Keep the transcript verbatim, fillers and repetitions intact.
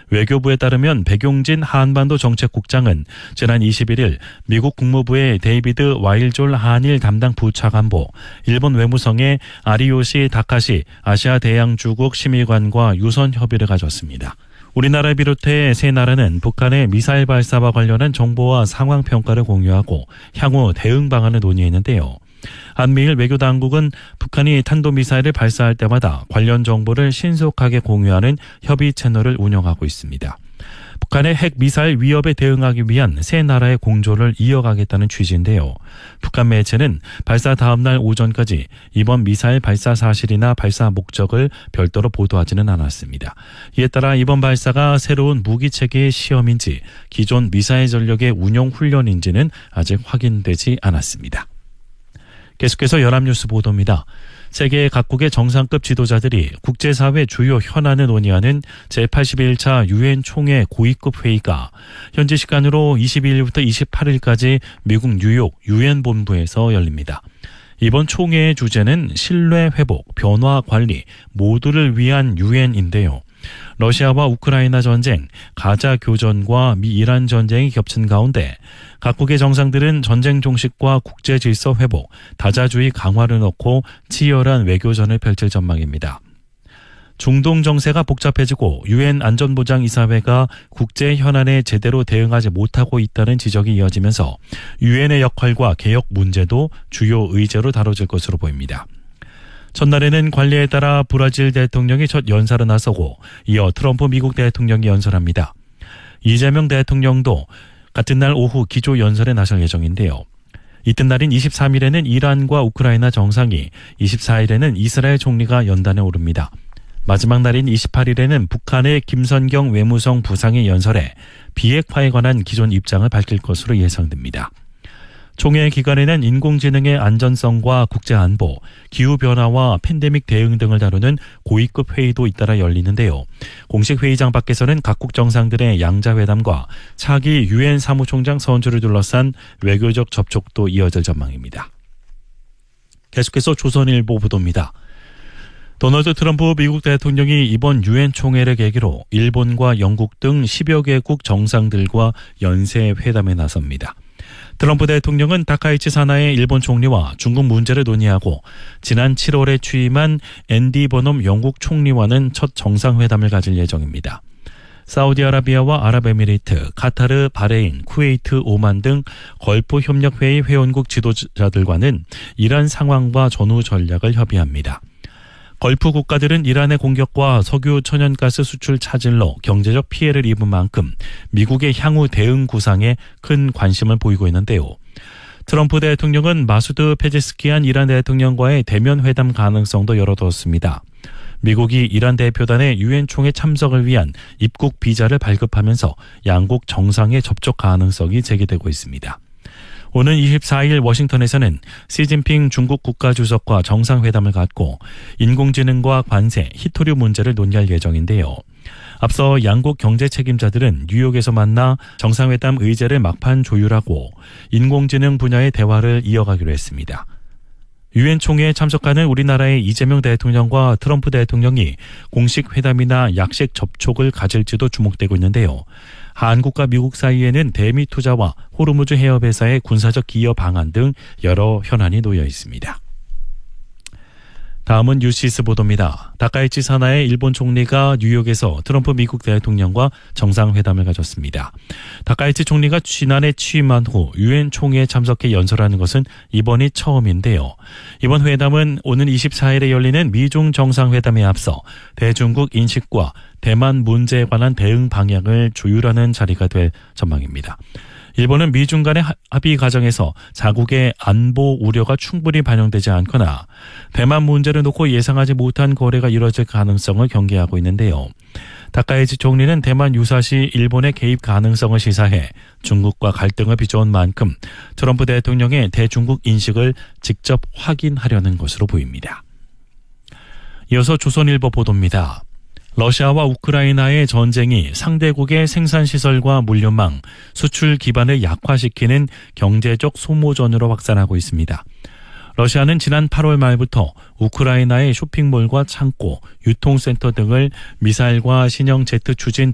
외교부에 따르면 백용진 한반도 정책국장은 지난 이십일일 미국 국무부의 데이비드 와일졸 한일 담당 부차관보, 일본 외무성의 아리요시 다카시 아시아 대양주국 심의관과 유선 협의를 가졌습니다. 우리나라를 비롯해 세 나라는 북한의 미사일 발사와 관련한 정보와 상황 평가를 공유하고 향후 대응 방안을 논의했는데요. 한미일 외교당국은 북한이 탄도미사일을 발사할 때마다 관련 정보를 신속하게 공유하는 협의 채널을 운영하고 있습니다. 북한의 핵미사일 위협에 대응하기 위한 세 나라의 공조를 이어가겠다는 취지인데요. 북한 매체는 발사 다음 날 오전까지 이번 미사일 발사 사실이나 발사 목적을 별도로 보도하지는 않았습니다. 이에 따라 이번 발사가 새로운 무기체계의 시험인지 기존 미사일 전력의 운용 훈련인지는 아직 확인되지 않았습니다. 계속해서 연합뉴스 보도입니다. 세계 각국의 정상급 지도자들이 국제사회 주요 현안을 논의하는 제팔십일 차 유엔 총회 고위급 회의가 현지 시간으로 이십이일부터 이십팔일까지 미국 뉴욕 유엔 본부에서 열립니다. 이번 총회의 주제는 신뢰 회복, 변화 관리 모두를 위한 유엔인데요. 러시아와 우크라이나 전쟁, 가자 교전과 미 이란 전쟁이 겹친 가운데 각국의 정상들은 전쟁 종식과 국제 질서 회복, 다자주의 강화를 놓고 치열한 외교전을 펼칠 전망입니다. 중동 정세가 복잡해지고 유엔 안전보장이사회가 국제 현안에 제대로 대응하지 못하고 있다는 지적이 이어지면서 유엔의 역할과 개혁 문제도 주요 의제로 다뤄질 것으로 보입니다. 첫날에는 관례에 따라 브라질 대통령이 첫 연설을 나서고 이어 트럼프 미국 대통령이 연설합니다. 이재명 대통령도 같은 날 오후 기조 연설에 나설 예정인데요. 이튿날인 이십삼일에는 이란과 우크라이나 정상이, 이십사일에는 이스라엘 총리가 연단에 오릅니다. 마지막 날인 이십팔일에는 북한의 김선경 외무성 부상이 연설해 비핵화에 관한 기존 입장을 밝힐 것으로 예상됩니다. 총회 기간에는 인공지능의 안전성과 국제안보, 기후변화와 팬데믹 대응 등을 다루는 고위급 회의도 잇따라 열리는데요. 공식 회의장 밖에서는 각국 정상들의 양자회담과 차기 유엔 사무총장 선출을 둘러싼 외교적 접촉도 이어질 전망입니다. 계속해서 조선일보 보도입니다. 도널드 트럼프 미국 대통령이 이번 유엔 총회를 계기로 일본과 영국 등 십여 개국 정상들과 연쇄 회담에 나섭니다. 트럼프 대통령은 다카이치 사나의 일본 총리와 중국 문제를 논의하고 지난 칠월에 취임한 앤디 버넘 영국 총리와는 첫 정상회담을 가질 예정입니다. 사우디아라비아와 아랍에미리트, 카타르, 바레인, 쿠웨이트, 오만 등 걸프협력회의 회원국 지도자들과는 이란 상황과 전후 전략을 협의합니다. 걸프 국가들은 이란의 공격과 석유 천연가스 수출 차질로 경제적 피해를 입은 만큼 미국의 향후 대응 구상에 큰 관심을 보이고 있는데요. 트럼프 대통령은 마수드 페제스키안 이란 대통령과의 대면 회담 가능성도 열어두었습니다. 미국이 이란 대표단의 유엔 총회 참석을 위한 입국 비자를 발급하면서 양국 정상의 접촉 가능성이 제기되고 있습니다. 오는 이십사일 워싱턴에서는 시진핑 중국 국가주석과 정상회담을 갖고 인공지능과 관세, 히토류 문제를 논의할 예정인데요. 앞서 양국 경제 책임자들은 뉴욕에서 만나 정상회담 의제를 막판 조율하고 인공지능 분야의 대화를 이어가기로 했습니다. 유엔 총회에 참석하는 우리나라의 이재명 대통령과 트럼프 대통령이 공식 회담이나 약식 접촉을 가질지도 주목되고 있는데요. 한국과 미국 사이에는 대미 투자와 호르무즈 해협 회사의 군사적 기여 방안 등 여러 현안이 놓여 있습니다. 다음은 뉴시스 보도입니다. 다카이치 사나의 일본 총리가 뉴욕에서 트럼프 미국 대통령과 정상회담을 가졌습니다. 다카이치 총리가 지난해 취임한 후 유엔 총회에 참석해 연설하는 것은 이번이 처음인데요. 이번 회담은 오는 이십사일에 열리는 미중 정상회담에 앞서 대중국 인식과 대만 문제에 관한 대응 방향을 조율하는 자리가 될 전망입니다. 일본은 미중 간의 합의 과정에서 자국의 안보 우려가 충분히 반영되지 않거나 대만 문제를 놓고 예상하지 못한 거래가 이뤄질 가능성을 경계하고 있는데요. 다카이치 총리는 대만 유사시 일본의 개입 가능성을 시사해 중국과 갈등을 빚어온 만큼 트럼프 대통령의 대중국 인식을 직접 확인하려는 것으로 보입니다. 이어서 조선일보 보도입니다. 러시아와 우크라이나의 전쟁이 상대국의 생산시설과 물류망, 수출 기반을 약화시키는 경제적 소모전으로 확산하고 있습니다. 러시아는 지난 팔월 말부터 우크라이나의 쇼핑몰과 창고, 유통센터 등을 미사일과 신형 제트 추진